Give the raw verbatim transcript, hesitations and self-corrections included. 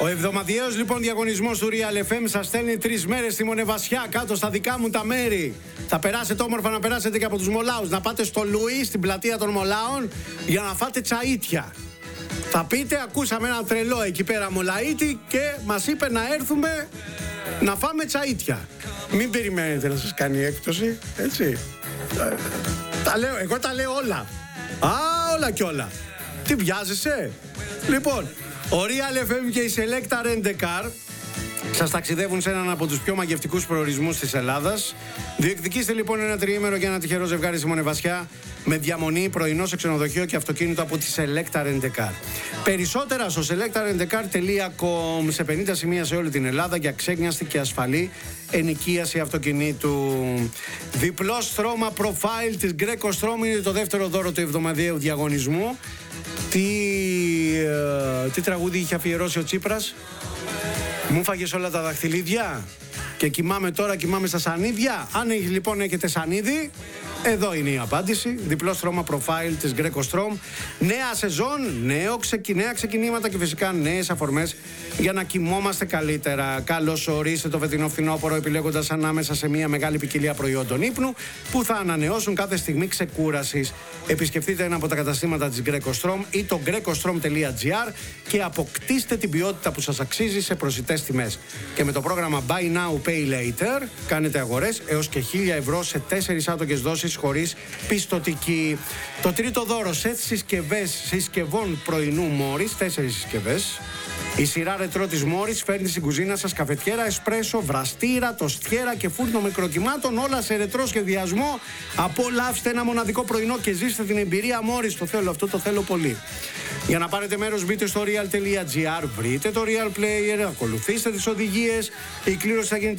Ο εβδομαδιαίος λοιπόν διαγωνισμός του Real εφ εμ σας στέλνει τρεις μέρες στη Μονεβασιά, κάτω στα δικά μου τα μέρη. Θα περάσετε όμορφα, να περάσετε και από τους Μολάους, να πάτε στο Λουί, στην πλατεία των Μολάων, για να φάτε τσαΐτια. Θα πείτε, ακούσαμε ένα τρελό εκεί πέρα Μολαΐτη και μας είπε να έρθουμε να φάμε τσαΐτια. Μην περιμένετε να σας κάνει έκπτωση, έτσι. Τα λέω, εγώ τα λέω όλα. Α, όλα κι όλα. Τι βιάζεσαι? Λοιπόν, ο Real εφ εμ και η Selecta Rent a Car σας ταξιδεύουν σε έναν από τους πιο μαγευτικούς προορισμούς της Ελλάδας. Διεκδικήστε λοιπόν ένα τριήμερο για ένα τυχερό ζευγάρι στη Μονεβασιά με διαμονή, πρωινό σε ξενοδοχείο και αυτοκίνητο από τη Selecta Rent a Car. Περισσότερα στο selecta rent a car τελεία com, σε πενήντα σημεία σε όλη την Ελλάδα για ξέγνιαστη και ασφαλή ενοικίαση αυτοκινήτου. Διπλό στρώμα profile της Greco Strom είναι το δεύτερο δώρο του εβδομαδιαίου διαγωνισμού. Τι, ε, τι τραγούδι είχε αφιερώσει ο Τσίπρας? Μου φάγες όλα τα δαχτυλίδια και κοιμάμαι τώρα, κοιμάμαι στα σανίδια. Αν λοιπόν έχετε σανίδι, εδώ είναι η απάντηση. Διπλό στρώμα profile της Greco Strom. Νέα σεζόν, νέο ξεκι... νέα ξεκινήματα και φυσικά νέες αφορμές για να κοιμόμαστε καλύτερα. Καλώς ορίστε το φετινό φθινόπωρο, επιλέγοντας ανάμεσα σε μια μεγάλη ποικιλία προϊόντων ύπνου που θα ανανεώσουν κάθε στιγμή ξεκούρασης. Επισκεφτείτε ένα από τα καταστήματα της Greco Strom ή το greco strom τελεία gr και αποκτήστε την ποιότητα που σας αξίζει σε προσιτές τιμές. Και με το πρόγραμμα Buy Now Pay Later κάνετε αγορές έως και χίλια ευρώ σε τέσσερις άτοκες δόσεις χωρίς πιστωτική. Το τρίτο δώρο, σετ συσκευές συσκευών πρωινού Μόρις, τέσσερις συσκευές. Η σειρά ρετρό της Μόρις φέρνει στην κουζίνα σας καφετιέρα, εσπρέσο, βραστήρα, τοστιέρα και φούρνο μικροκυμάτων, όλα σε ρετρό σχεδιασμό. Απολαύστε ένα μοναδικό πρωινό και ζήστε την εμπειρία Μόρις. Το θέλω αυτό, το θέλω πολύ. Για να πάρετε μέρος μπείτε στο real τελεία gr, βρείτε το Real Player, ακολουθήστε τις οδηγίες. Η κλήρωση θα γίνει